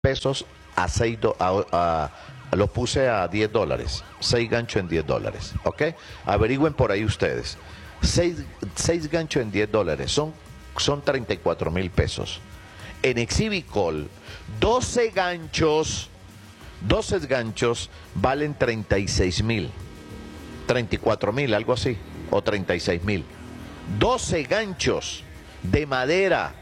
pesos a 6 lo puse a $10. 6 ganchos en $10, ¿ok? Averigüen por ahí ustedes. 6 ganchos en $10 son 34,000 pesos. En Exhibicol, 12 ganchos valen 36,000, 34,000, algo así, o 36,000. 12 ganchos de madera,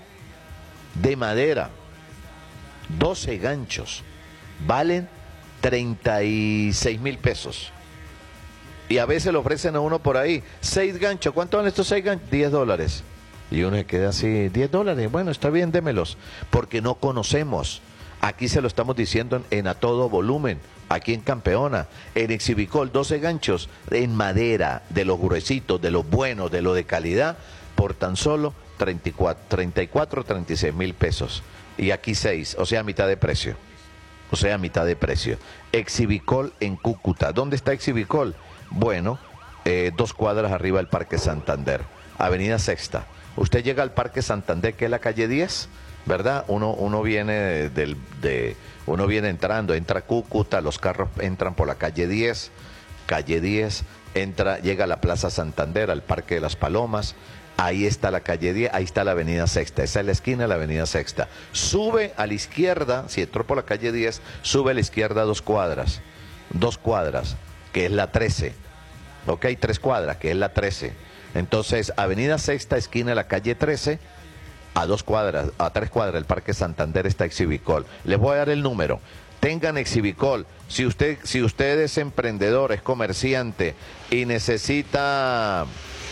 12 ganchos valen 36,000 pesos. Y a veces le ofrecen a uno por ahí 6 ganchos. ¿Cuánto valen estos 6 ganchos? $10. Y uno se queda así, $10. Bueno, está bien, démelos. Porque no conocemos. Aquí se lo estamos diciendo en A Todo Volumen. Aquí en Campeona. En Exhibicol, 12 ganchos en madera, de los gruesitos, de los buenos, de lo de calidad, por tan solo 36,000 pesos. Y aquí 6, o sea, mitad de precio. Exhibicol en Cúcuta. ¿Dónde está Exhibicol? Bueno, 2 cuadras arriba del Parque Santander, Avenida Sexta. Usted llega al Parque Santander, que es la calle 10, ¿verdad? Uno viene uno viene entra a Cúcuta, los carros entran por la calle 10, llega a la Plaza Santander, al Parque de las Palomas. Ahí está la calle 10, ahí está la avenida Sexta, esa es la esquina de la avenida Sexta. Sube a la izquierda, si entró por la calle 10, sube a la izquierda 2 cuadras, que es la 13, ¿ok? 3 cuadras, que es la 13. Entonces, avenida Sexta, esquina de la calle 13, a 3 cuadras del Parque Santander está Exhibicol. Les voy a dar el número. Tengan Exhibicol. Si usted es emprendedor, es comerciante y necesita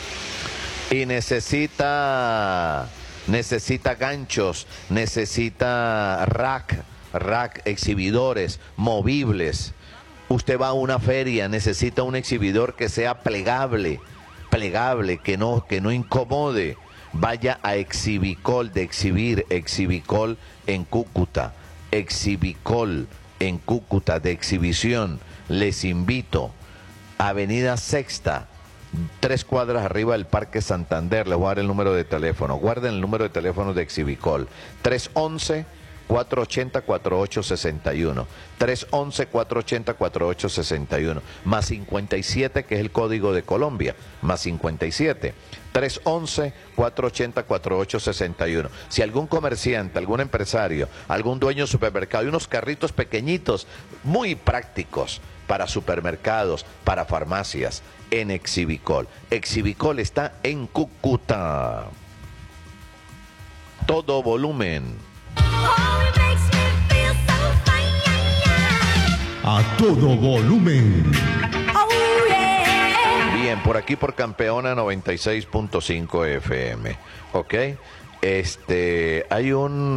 ganchos, necesita rack, exhibidores, movibles. Usted va a una feria, necesita un exhibidor que sea plegable, que no incomode. Vaya a Exhibicol, de exhibir, Exhibicol en Cúcuta, Exhibicol en Cúcuta, de exhibición. Les invito, avenida Sexta, 3 cuadras arriba del Parque Santander. Les voy a dar el número de teléfono. Guarden el número de teléfono de Exhibicol. 311-480-4861. 311-480-4861. Más 57, que es el código de Colombia. Más 57. 311-480-4861. Si algún comerciante, algún empresario, algún dueño de supermercado, y unos carritos pequeñitos, muy prácticos para supermercados, para farmacias, en Exhibicol. Exhibicol está en Cúcuta. Todo volumen. A todo volumen. Bien, por aquí por Campeona 96.5 FM. ¿Ok? Hay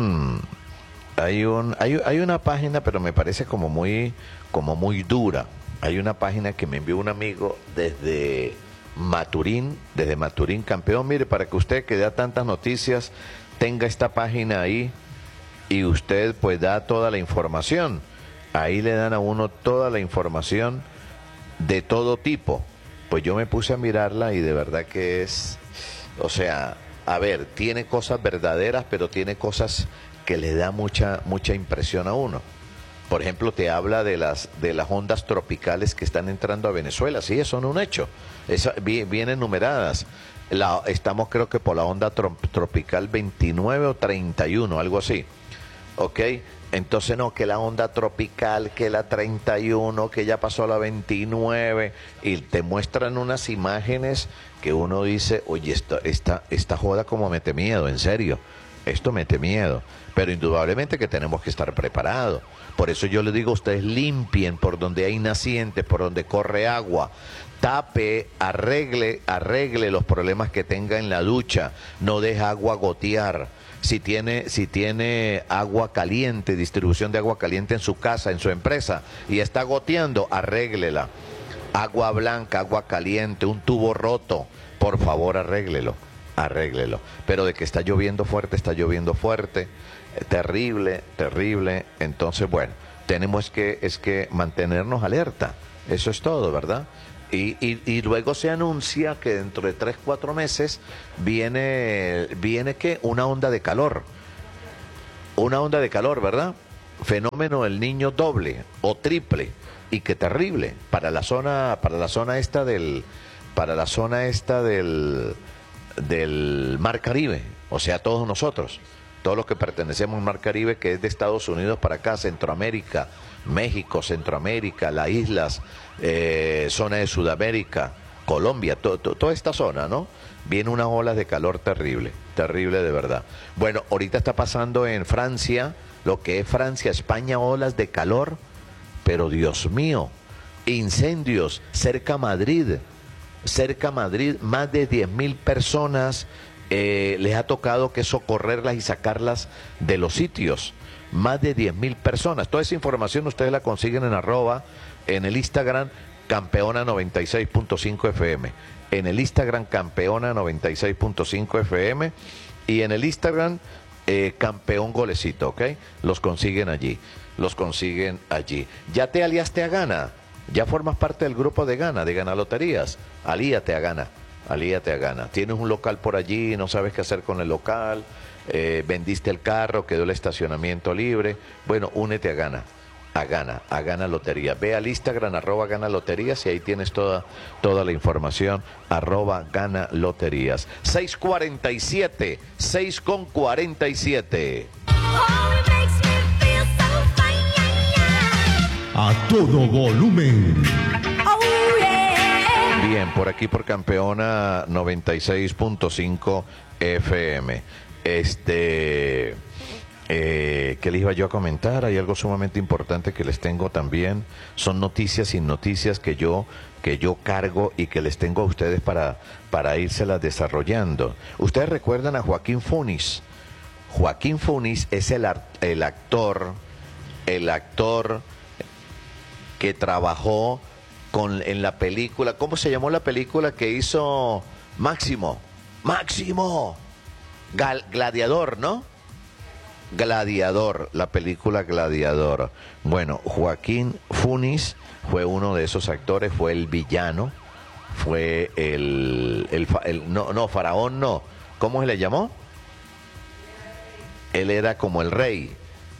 una página, pero me parece como muy dura. Hay una página que me envió un amigo desde Maturín, Campeón. Mire, para que usted, que da tantas noticias, tenga esta página ahí y usted pues da toda la información. Ahí le dan a uno toda la información de todo tipo. Pues yo me puse a mirarla y de verdad que es, o sea, a ver, tiene cosas verdaderas, pero tiene cosas que le da mucha impresión a uno. Por ejemplo, te habla de las ondas tropicales que están entrando a Venezuela. Sí, eso es un hecho. Vienen numeradas. Estamos creo que por la onda tropical 29 o 31, algo así. ¿Ok? Entonces no, que la onda tropical, que la 31, que ya pasó la 29. Y te muestran unas imágenes que uno dice, oye, esta joda como mete miedo, en serio. Esto mete miedo. Pero indudablemente que tenemos que estar preparados. Por eso yo les digo a ustedes, limpien por donde hay nacientes, por donde corre agua. Tape, arregle los problemas que tenga en la ducha. No deje agua gotear. Si tiene agua caliente, distribución de agua caliente en su casa, en su empresa, y está goteando, arréglela. Agua blanca, agua caliente, un tubo roto, por favor arréglelo. Pero de que está lloviendo fuerte, terrible. Entonces, bueno, tenemos que mantenernos alerta. Eso es todo, ¿verdad? Y luego se anuncia que dentro de 3-4 meses viene ¿qué? Una onda de calor, ¿verdad? fenómeno del niño doble o triple, y qué terrible para la zona esta del Mar Caribe, o sea, todos nosotros, todos los que pertenecemos al Mar Caribe, que es de Estados Unidos para acá, Centroamérica, México, Centroamérica, las islas, zona de Sudamérica, Colombia, toda esta zona, ¿no? Viene unas olas de calor terrible, terrible de verdad. Bueno, ahorita está pasando en Francia, lo que es Francia, España, olas de calor, pero Dios mío, incendios cerca a Madrid, más de 10.000 personas les ha tocado que socorrerlas y sacarlas de los sitios, más de 10.000 personas. Toda esa información ustedes la consiguen en el Instagram, Campeona 96.5 FM, en el Instagram Campeona 96.5 FM y en el Instagram Campeón Golecito, ¿ok? Los consiguen allí. ¿Ya te aliaste a Gana? ¿Ya formas parte del grupo de Gana Loterías? Alíate a Gana. Tienes un local por allí, no sabes qué hacer con el local, vendiste el carro, quedó el estacionamiento libre. Bueno, únete a Gana Lotería. Ve al Instagram @Gana Loterías y ahí tienes toda la información, @Gana Loterías. 6:47. A todo volumen. Bien, por aquí por Campeona 96.5 FM. ¿Qué les iba yo a comentar? Hay algo sumamente importante que les tengo también. Son noticias sin noticias que yo cargo y que les tengo a ustedes para írselas desarrollando. Ustedes recuerdan a Joaquín Funis. Joaquín Funis es el actor que trabajó en la película. ¿Cómo se llamó la película que hizo Máximo? Gladiador, ¿no? Gladiador, la película Gladiador. Bueno, Joaquín Funis fue uno de esos actores, fue el villano, fue faraón no, ¿cómo se le llamó? Él era como el rey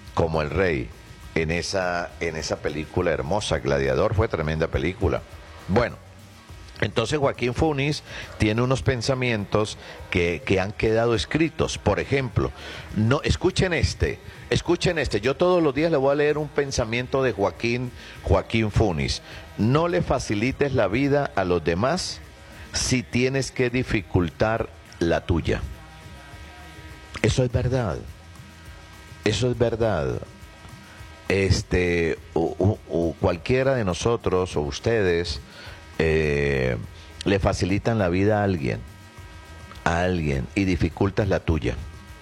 en esa película hermosa, Gladiador, fue tremenda película. Bueno, entonces Joaquín Funis tiene unos pensamientos que han quedado escritos. Por ejemplo, escuchen este, yo todos los días le voy a leer un pensamiento de Joaquín Funis. No le facilites la vida a los demás si tienes que dificultar la tuya. Eso es verdad. Cualquiera de nosotros o ustedes le facilitan la vida a alguien y dificultas la tuya.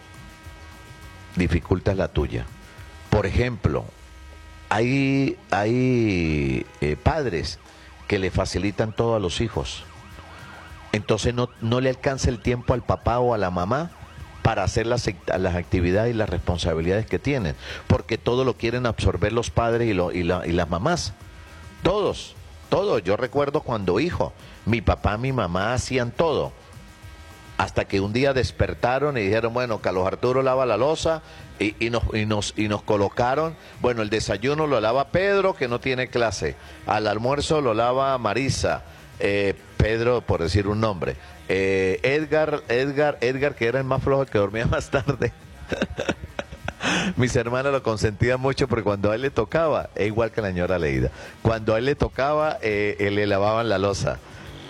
Por ejemplo, hay padres que le facilitan todo a los hijos. Entonces no le alcanza el tiempo al papá o a la mamá para hacer las actividades y las responsabilidades que tienen, porque todo lo quieren absorber los padres y las mamás. Todos. Yo recuerdo cuando hijo, mi papá, mi mamá hacían todo, hasta que un día despertaron y dijeron, bueno, Carlos Arturo lava la loza y nos colocaron, bueno, el desayuno lo lava Pedro, que no tiene clase, al almuerzo lo lava Marisa, Pedro, por decir un nombre, Edgar, que era el más flojo, que dormía más tarde. Mis hermanos lo consentían mucho porque cuando a él le tocaba, es igual que la señora Leida, cuando a él le tocaba, le lavaban la loza.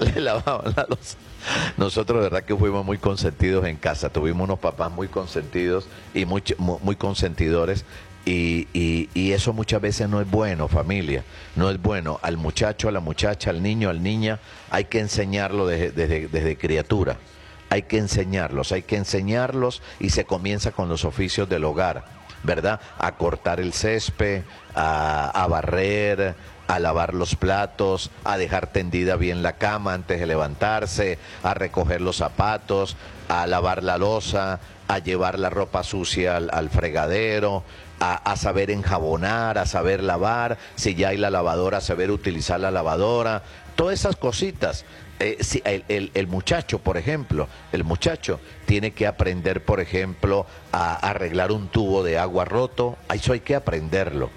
Nosotros de verdad que fuimos muy consentidos en casa, tuvimos unos papás muy consentidos y muy consentidores. Y eso muchas veces no es bueno, familia, no es bueno. Al muchacho, a la muchacha, al niño, al niña, hay que enseñarlo desde criatura. Hay que enseñarlos y se comienza con los oficios del hogar, ¿verdad? A cortar el césped, a barrer, a lavar los platos, a dejar tendida bien la cama antes de levantarse, a recoger los zapatos, a lavar la loza, a llevar la ropa sucia al fregadero, a saber enjabonar, a saber lavar, si ya hay la lavadora, a saber utilizar la lavadora, todas esas cositas. Si el muchacho, por ejemplo, el muchacho tiene que aprender, por ejemplo, a arreglar un tubo de agua roto, eso hay que aprenderlo.